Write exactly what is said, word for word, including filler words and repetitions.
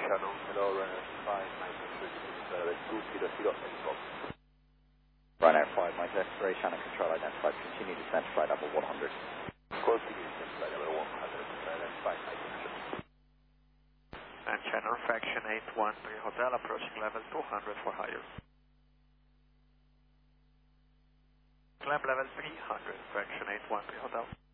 Channel, hello, runner five, Mike X-ray, uh, two kilo kilo, X-ray. Runner five, Mike X-ray, channel control identified, continue descent flight level one hundred. Continue descent flight level one hundred, runner five, Mike X-ray. And channel fraction eight one three Hotel approaching level two hundred for higher. Climb level three hundred, fraction eight one three Hotel.